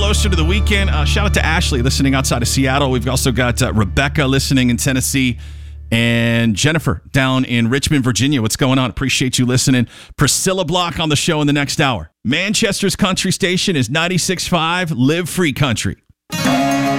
closer to the weekend. Shout out to Ashley listening outside of Seattle. We've also got Rebecca listening in Tennessee and Jennifer down in Richmond, Virginia. What's going on? Appreciate you listening. Priscilla Block on the show in the next hour. Manchester's country station is 96.5 Live Free Country.